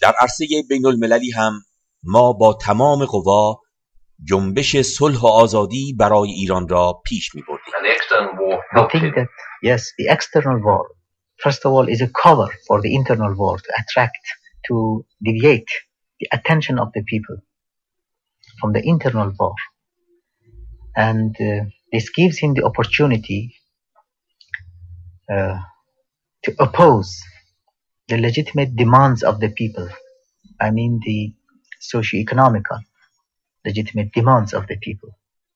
در عرصه بین المللی هم ما با تمام قوا جنبش صلح و آزادی برای ایران را پیش می بردیم. I think that yes, the external war, first of all, is a cover for the internal war to attract, to deviate the attention of the people from the internal war. And this gives him the opportunity to oppose the legitimate demands of the people. I mean the socio-economical legitimate demands of the people.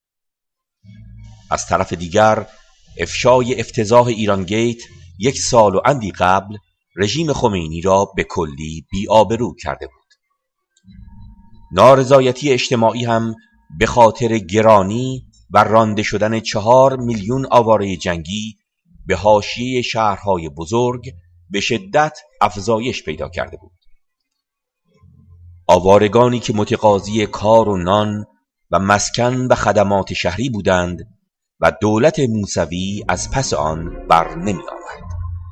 از طرف دیگر افشای افتضاح ایران گیت 1 سال و اندی قبل رژیم خمینی را به کلی بی‌آبرو کرده بود. نارضایتی اجتماعی هم به خاطر گرانی و رانده شدن 4 میلیون آواره جنگی به حاشیه شهرهای بزرگ به شدت افزایش پیدا کرده بود. آوارگانی که متقاضی کار و نان و مسکن و خدمات شهری بودند و دولت موسوی از پس آن بر نمی آمد.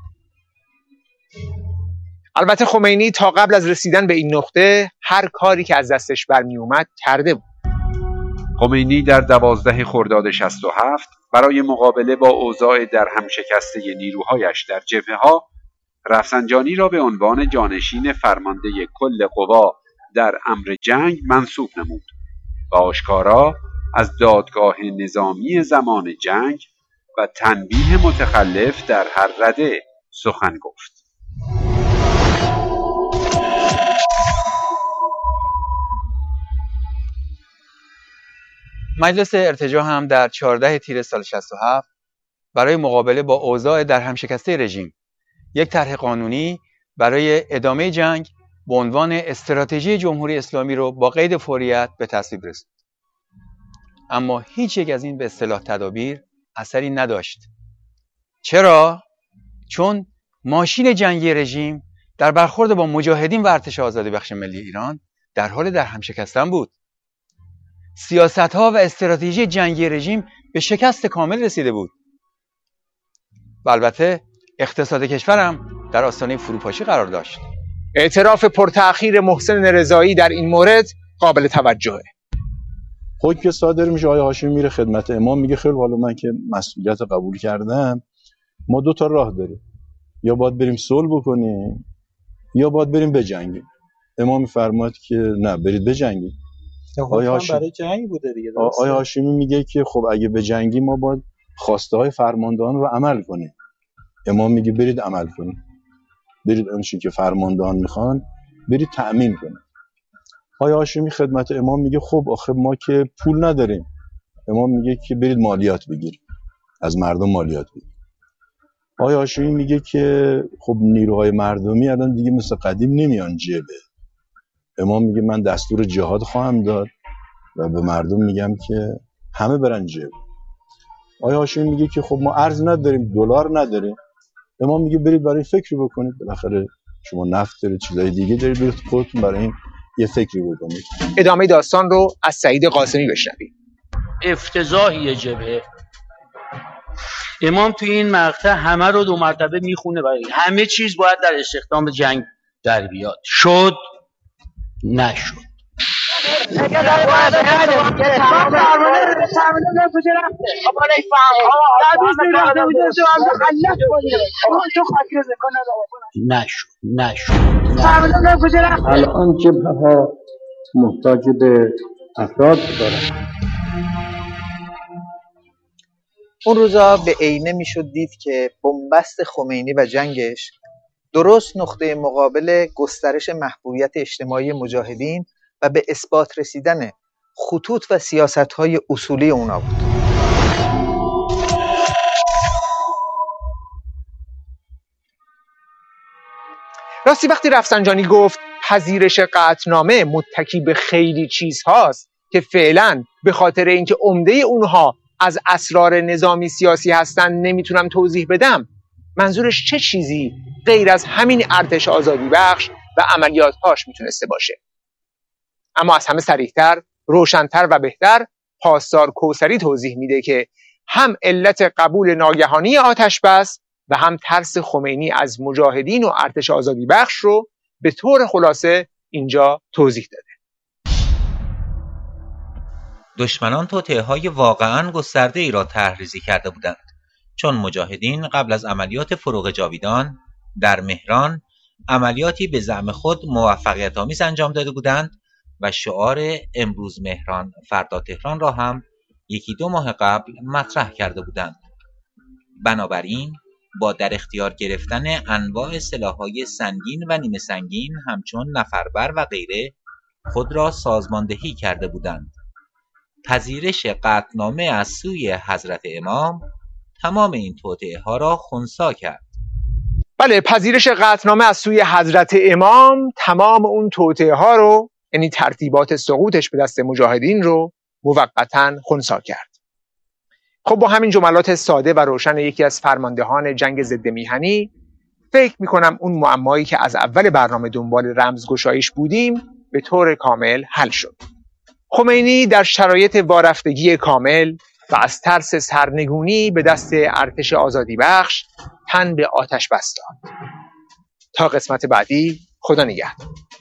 البته خمینی تا قبل از رسیدن به این نقطه هر کاری که از دستش برمی اومد کرده بود. خمینی در 12 خرداد 67 برای مقابله با اوضاع در هم شکسته نیروهایش در جبهه‌ها رفسنجانی را به عنوان جانشین فرمانده کل قوا در امر جنگ منصوب نمود و آشکارا از دادگاه نظامی زمان جنگ و تنبیه متخلف در هر رده سخن گفت. مجلس ارتجاع هم در 14 تیر سال 67 برای مقابله با اوضاع در هم شکسته رژیم یک طرح قانونی برای ادامه جنگ به عنوان استراتژی جمهوری اسلامی رو با قید فوریت به تصویب رسوند. اما هیچ یک از این به اصطلاح تدابیر اثری نداشت. چرا؟ چون ماشین جنگی رژیم در برخورد با مجاهدین و ارتش آزادی بخش ملی ایران در حال در هم شکستن بود. سیاست‌ها و استراتژی جنگی رژیم به شکست کامل رسیده بود. و البته اقتصاد کشور هم در آستانه فروپاشی قرار داشت. اعتراف پرتأخیر محسن رضایی در این مورد قابل توجهه. حکم صادر میشه، آقای هاشمی میره خدمت امام میگه خیلی حالا من که مسئولیت قبول کردم، ما 2 تا راه داریم، یا باید بریم صلح بکنیم یا باید بریم بجنگیم. امام میفرماد که نه، برید بجنگید. آقای هاشمی برای جنگ بوده دیگه. آقای هاشمی میگه که خب اگه بجنگیم ما باید خواسته های فرماندهان رو عمل کنیم. امام میگه برید عمل کنید، برید اونچه که فرماندهان میخوان برید تأمین کنید. آقای هاشمی خدمت امام میگه خب آخه ما که پول نداریم. امام میگه که برید مالیات بگیرید، از مردم مالیات بگیرید. آقای هاشمی میگه که خب نیروهای مردمی الان دیگه مثل قدیم نمیان جبه. امام میگه من دستور جهاد خواهم داد و به مردم میگم که همه برن جبه. آقای هاشمی میگه که خب ما ارز نداریم، دلار نداریم. امام میگه برید برای فکری بکنید، بالاخره شما نفت دارید، چیزای دیگه دارید، برید خودتون برای این یه فکری بکنید. ادامه داستان رو از سعید قاسمی بشنوید. افتضاحی جبهه. امام توی این مقطع همه رو 2 مرتبه میخونه برای همه چیز باید در استخدام جنگ در بیاد. شد؟ نشد. نشد. الان جبهه ها محتاج به افراد دارند. اون روزا به عینه میشد دید که بنبست خمینی و جنگش درست نقطه مقابل گسترش محبوبیت اجتماعی مجاهدین و به اثبات رسیدن خطوط و سیاست‌های اصولی اونا بود. راستی وقتی رفسنجانی گفت پذیرش قطعنامه متکی به خیلی چیزهاست که فعلا به خاطر اینکه عمده اونها از اسرار نظامی سیاسی هستن نمیتونم توضیح بدم، منظورش چه چیزی غیر از همین ارتش آزادی بخش و عملیاتهاش میتونسته باشه؟ اما از همه صریح‌تر، روشن‌تر و بهتر پاسدار کوثری توضیح میده که هم علت قبول ناگهانی آتش بس و هم ترس خمینی از مجاهدین و ارتش آزادی بخش رو به طور خلاصه اینجا توضیح داده. دشمنان توطئه‌های واقعاً گسترده ای را طرح‌ریزی کرده بودند، چون مجاهدین قبل از عملیات فروغ جاویدان در مهران عملیاتی به زعم خود موفقیت‌آمیز انجام داده بودند و شعار امروز مهران فردا تهران را هم 1-2 ماه قبل مطرح کرده بودند. بنابراین با در اختیار گرفتن انواع سلاح‌های سنگین و نیمه سنگین همچون نفربر و غیره خود را سازماندهی کرده بودند. پذیرش قطعنامه از سوی حضرت امام تمام این توطئه‌ها را خنثی کرد. بله، پذیرش قطعنامه از سوی حضرت امام تمام اون توطئه‌ها رو، یعنی ترتیبات سقوطش به دست مجاهدین رو موقتاً خنثی کرد. خب با همین جملات ساده و روشن یکی از فرماندهان جنگ ضد میهنی، فکر میکنم اون معمایی که از اول برنامه دنبال رمزگشاییش بودیم به طور کامل حل شد. خمینی در شرایط وارفتگی کامل و از ترس سرنگونی به دست ارتش آزادی بخش تن به آتش بست داد. تا قسمت بعدی، خدا نگهدار.